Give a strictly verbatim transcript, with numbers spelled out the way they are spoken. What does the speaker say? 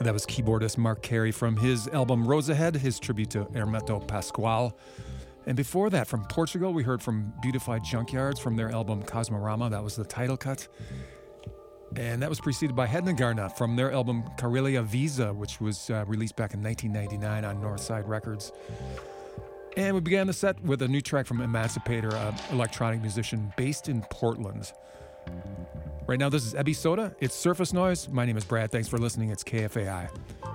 That was keyboardist Mark Carey from his album Rose Ahead, his tribute to Hermeto Pascoal. And before that, from Portugal, we heard from Beautified Junkyards from their album Cosmorama. That was the title cut. And that was preceded by Hednagarna from their album Karelia Visa, which was uh, released back in nineteen ninety-nine on Northside Records. And we began the set with a new track from Emancipator, an electronic musician based in Portland. Right now, this is Ebby Soda. It's Surface Noise. My name is Brad. Thanks for listening. It's K F A I.